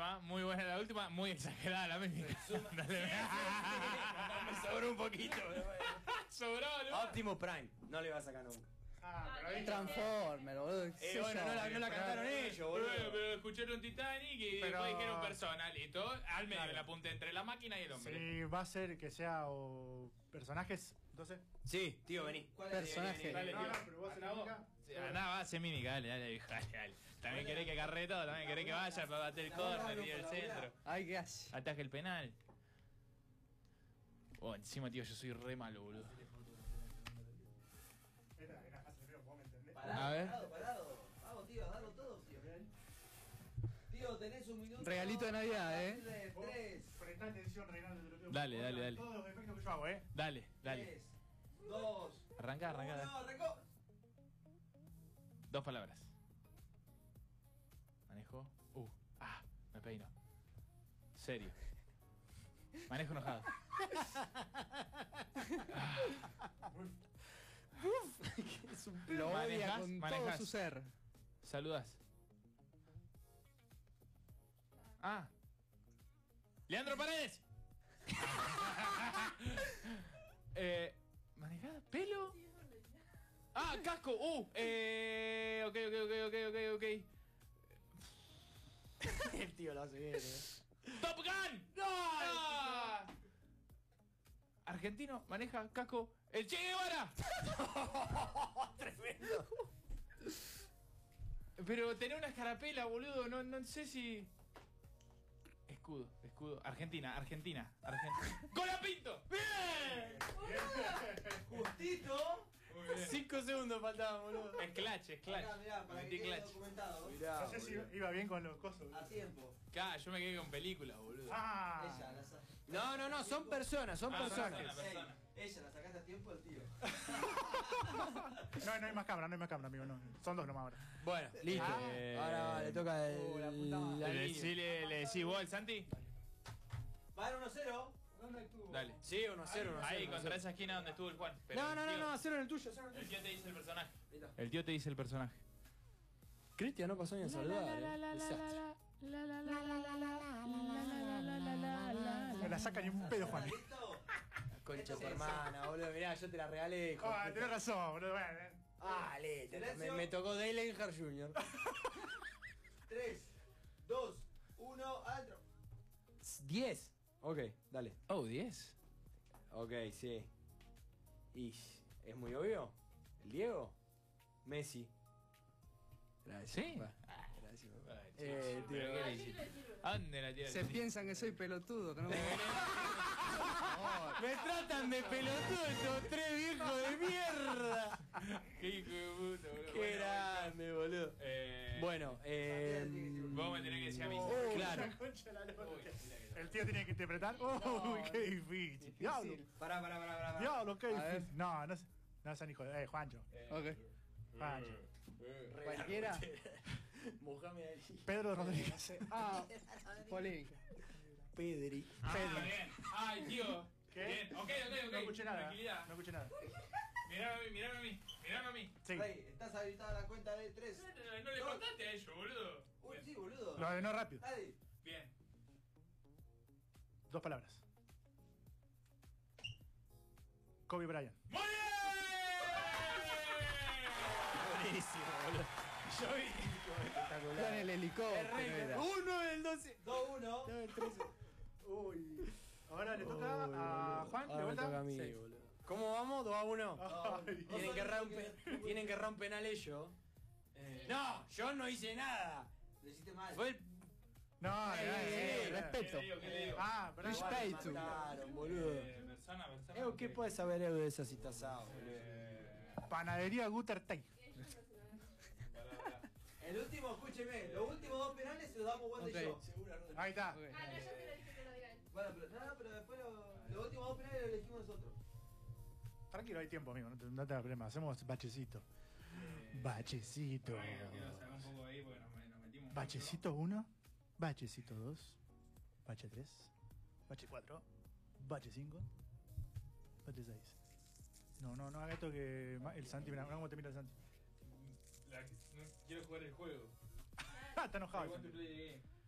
última, muy buena la última, muy exagerada la mímica. Me sobró un poquito. Sobró, ¿no? Optimus Prime, no le va a sacar nunca. Transformer, boludo. Bueno, no la cantaron ellos, boludo. Pero escucharon Titanic y Pero- después dijeron personalito. Al medio la apunté entre la máquina y el hombre. Si va a ser que sea o personajes, entonces. Sí, tío, vení. Personaje. Dale, No, tío. no, pero vos haces la mímica. Nada, va a hacer mímica, dale. También querés que agarre todo, también querés que vaya para bater el córner y el centro. Ay, ¿qué hace? Ataque el penal. Oh, encima, tío, yo soy re malo, boludo. Era fácil, pero vos me entendés. A ver. Parado. Vamos, tío, dalo todo, tío. Tío, tenés un minuto. Regalito de Navidad, ¿eh? Vos 3, Prestá atención, Reinaldo, te lo tengo. Dale, dale, dale. Todos los efectos que yo hago, Dale. 2. Arranca. No, arrancó. 2 palabras. Manejo. Me peino. Serio. Manejo enojado. Lo odia ¿Manejas? con ¿Manejas? todo su ser. Saludas. Leandro Paredes. ¿Manejada? ¿Pelo? Casco. Ok. El tío lo hace bien, Top Gun. ¡No! Argentino, maneja, casco. ¡El Che Guevara! Tremendo. Pero tener una escarapela, boludo, no sé si. Escudo. Argentina. ¡Colapinto! ¡Bien! Justito. 5 segundos faltaban, boludo. Es clutch. Mirá, para que Metí quede clutch. documentado. Mirá, No sé si boludo. iba bien con los cosos. A tiempo. Claro, yo me quedé con películas, boludo. Ella la No, son personas, son personas. persona. Ella la sacaste a tiempo al tío. No hay más cámara, amigo. No. Son dos nomás ahora. Bueno, listo. Ahora le toca la ¿Le línea. decís vos al Santi? Va a 1-0. Dale. Sí, 1-0. Ahí, contra esa esquina donde estuvo el Juan. Pero No, el tío- hacelo en el tuyo. El tío te dice el personaje. El tío te dice el personaje. Cristian no pasó ni a saludar. Desastre. No la saca ni un pedo, Juan. ¿Listo? Concha de tu hermana, boludo. Mirá, yo te la regalé, hijo. Tenés razón, boludo. Bueno, Listo. Silencio. Me tocó Dale Earnhardt Jr. 3, 2, 1, adentro. 10. Ok, dale. Oh, 10. Ok, sí. ¿Es muy obvio? ¿El Diego? Messi. Gracias. ¿Sí? papá. Gracias, papá. Tío, ¿qué le hiciste? ¿A dónde la tira? Se piensan que soy pelotudo, que no me... Me tratan de pelotudo estos 3 viejos de mierda. Qué hijo de puta, boludo. Qué grande, boludo. Bueno, Vos me tenés que decir a mí. claro. la concha de la lora. El tío tiene que interpretar. Uy, qué difícil. Diablo. Pará. Diablo, qué A ver. difícil. No sean hijos de. Juancho. Ok. Juancho. Cualquiera. Mohamed Ali. Pedro Rodríguez. Polémica. Pedri. Bien. Ay, tío. ¿Qué? Bien. Ok. No escuché nada. Tranquilidad. No escuché nada. Mirame a mí. Sí. Rey, estás habilitada a la cuenta de 3. No le contaste a ellos, boludo. Uy, sí, boludo. Lo ordenó rápido. Dale. Bien. 2 palabras. Kobe Bryant. ¡Muy bien! Buenísimo, boludo. Yo vi. Está en el helicóptero. era. 1 del 12. 2-1. El 13. Uy. Ahora le toca a Juan. De Ahora me vuelta. toca a mí, Sí. boludo. ¿Cómo vamos? 2-1. Ay. Tienen que errar un penal ellos. No, yo no hice nada. Lo hiciste mal. Fue el. No, respeto. ¿Qué le digo? pero Respect. Mataron, boludo. Persona. ¿Qué puedes saber de esa situación, boludo? Panadería Guter Tay. El último, escúcheme. Los últimos 2 penales se los damos vos y Ok. yo. Ahí está. Ok. No, yo te lo dije que lo digan. Bueno, pero después los últimos 2 penales los elegimos nosotros. Tranquilo, hay tiempo, amigo. No te da problema. Hacemos bachecito. Bachecito. Quiero sacar un poco ahí porque nos metimos. Bachecito 1. Bachecito 2. Bache 3. Bache 4. Bache 5. Bache 6. No haga esto que el Santi. Mira cómo te mira el Santi. No quiero jugar el juego. Está enojado. I el want to Santi. play the game.